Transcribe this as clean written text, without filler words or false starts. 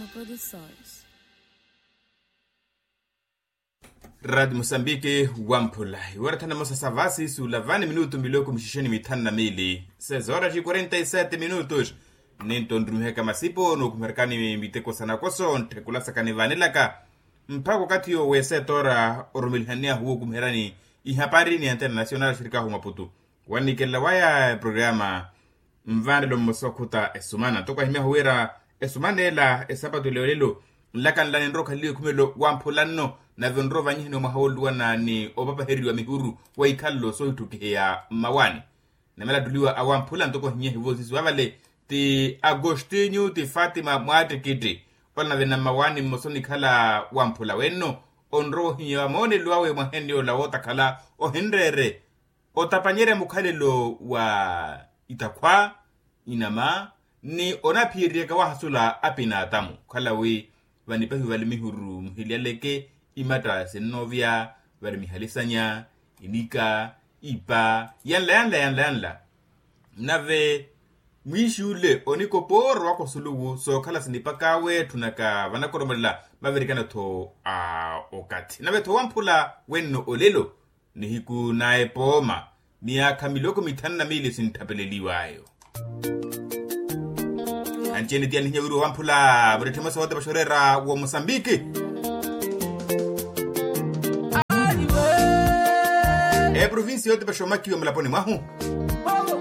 Produções. Rádio Moçambique, Wampula. Agora estamos a Savassi, Sulavani, minuto, milhão, mishisheni mitana mili. 6 horas e 47 minutos. Ninton drumheka masipo, no kumerkani miteko sana koso, ntekulasa kanivanilaka. Mpako kati yo wese tora orumilhania huo kumherani ihapari ni Antena Nacional shirika hu Maputo. Wanikela waya programa mvandelo msokuta esumana. Toka himea huwera esumane la esabatu leolelo. Lakan la nroka liyo kumelo wampulano na vionro vanyihi no mahaolu wana ni obaba heri wa mihuru wa ikalo so ituke ya mawani. Na mela duliwa awampulan toko hinye hivozizi wavale ti Agostinho ti Fatima mwate kiti. Wala vena mawani mosoni kala wampula weno. Onro hinye wa maone luawe mahendi o lawota kala o hendrere. O tapanyere mukhalelo wa itakwa inama ni onapirieka wa hasula apina atamu. Kala we vanipahi valimihuru mhilialeke imata senovia valimihalisanya inika ipa yanla nave mwishi ule oniko poro wako sulugu so kala sinipakawe tunaka vanakoromela maverikana to okati nave to wampula weno olelo ni hiku nae poma miaka miloko mitana mili sintapeleliwayo ancheni tiani nyewuru wampula bretema wote bashorera wa Mozambique provinsi yote bashomaki wa mlaponi mahu